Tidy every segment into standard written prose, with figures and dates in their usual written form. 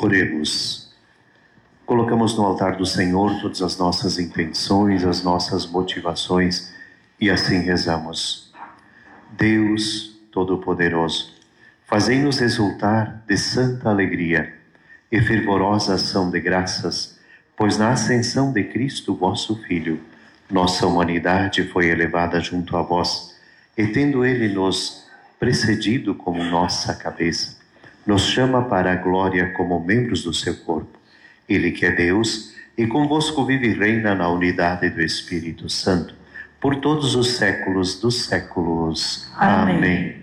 Oremos. Colocamos no altar do Senhor todas as nossas intenções, as nossas motivações e assim rezamos. Deus Todo-Poderoso, fazei-nos exultar de santa alegria e fervorosa ação de graças, pois na ascensão de Cristo, vosso Filho, nossa humanidade foi elevada junto a vós, e tendo Ele nos precedido como nossa cabeça, nos chama para a glória como membros do seu corpo. Ele que é Deus e convosco vive e reina na unidade do Espírito Santo, por todos os séculos dos séculos. Amém.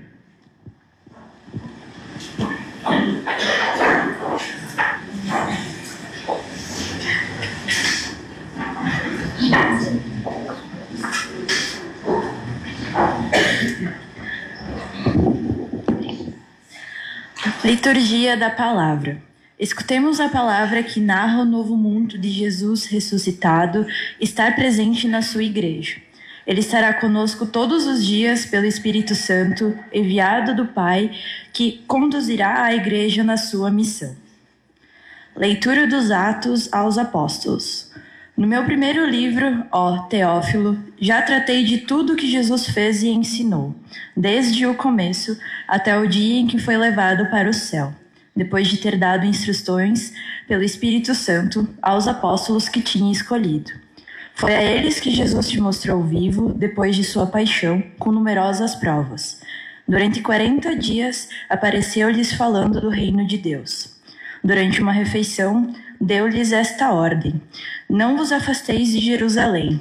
Liturgia da Palavra. Escutemos a palavra que narra o novo mundo de Jesus ressuscitado estar presente na sua igreja. Ele estará conosco todos os dias pelo Espírito Santo, enviado do Pai, que conduzirá a igreja na sua missão. Leitura dos Atos aos Apóstolos. No meu primeiro livro, ó Teófilo, já tratei de tudo que Jesus fez e ensinou, desde o começo até o dia em que foi levado para o céu, depois de ter dado instruções pelo Espírito Santo aos apóstolos que tinha escolhido. Foi a eles que Jesus te mostrou vivo depois de sua paixão, com numerosas provas. Durante 40 dias apareceu-lhes falando do reino de Deus. Durante uma refeição, deu-lhes esta ordem: não vos afasteis de Jerusalém,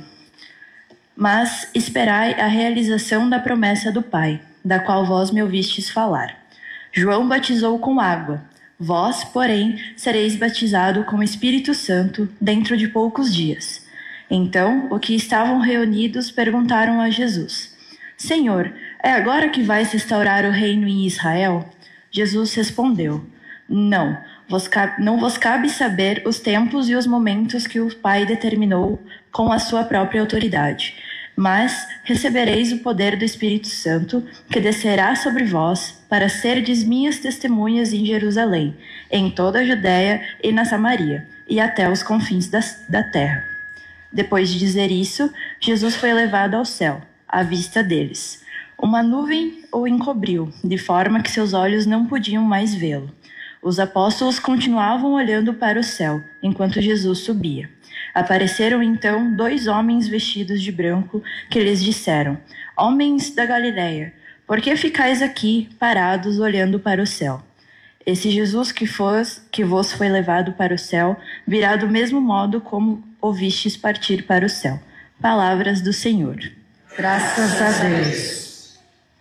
mas esperai a realização da promessa do Pai, da qual vós me ouvistes falar. João batizou com água, vós, porém, sereis batizado com o Espírito Santo dentro de poucos dias. Então, os que estavam reunidos perguntaram a Jesus: Senhor, é agora que vais restaurar o reino em Israel? Jesus respondeu: Não vos cabe saber os tempos e os momentos que o Pai determinou com a sua própria autoridade, mas recebereis o poder do Espírito Santo, que descerá sobre vós, para serdes minhas testemunhas em Jerusalém, em toda a Judéia e na Samaria, e até os confins da terra. Depois de dizer isso, Jesus foi levado ao céu, à vista deles. Uma nuvem o encobriu, de forma que seus olhos não podiam mais vê-lo. Os apóstolos continuavam olhando para o céu, enquanto Jesus subia. Apareceram então 2 homens vestidos de branco, que lhes disseram: Homens da Galileia, por que ficais aqui, parados, olhando para o céu? Esse Jesus que vos foi levado para o céu, virá do mesmo modo como o vistes partir para o céu. Palavras do Senhor. Graças a Deus.